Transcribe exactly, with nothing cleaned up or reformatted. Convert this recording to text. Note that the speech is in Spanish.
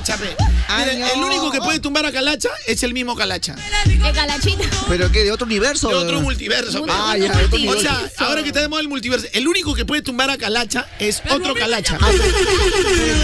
Calacha, pe. Mira, el único que puede tumbar a Calacha es el mismo Calacha. De Calachita. ¿Pero qué? ¿De otro universo? De otro multiverso, pe. Ah, ya, de otro O universo. sea, ahora que está de moda el multiverso, el único que puede tumbar a Calacha es otro Calacha.